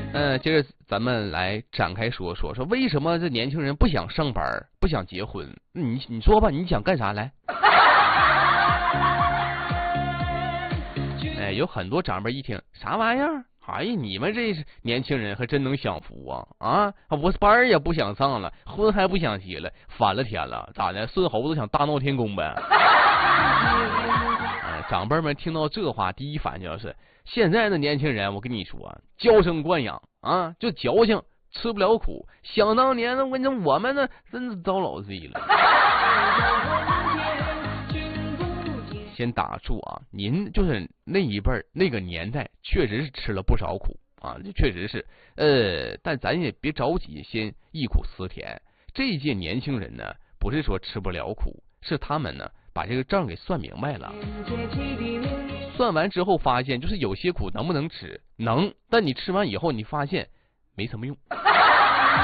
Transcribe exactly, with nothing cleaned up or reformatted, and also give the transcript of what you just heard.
呃，接着咱们来展开说说，说为什么这年轻人不想上班，不想结婚？你你说吧，你想干啥来？哎，有很多长辈一听啥玩意儿？哎呀，你们这年轻人还真能享福啊！啊，我班也不想上了，婚还不想结了，翻了天了，咋的？孙猴子想大闹天宫呗？呃、长辈们听到这话，第一反应就是：现在的年轻人，我跟你说，娇生惯养啊，就矫情，吃不了苦。想当年呢，我跟你说，我们呢，真是遭老罪了。先打住啊！您就是那一辈儿那个年代，确实是吃了不少苦啊，这确实是。呃，但咱也别着急，先忆苦思甜。这一届年轻人呢，不是说吃不了苦，是他们呢把这个账给算明白了。算完之后发现，就是有些苦能不能吃，能，但你吃完以后，你发现没什么用。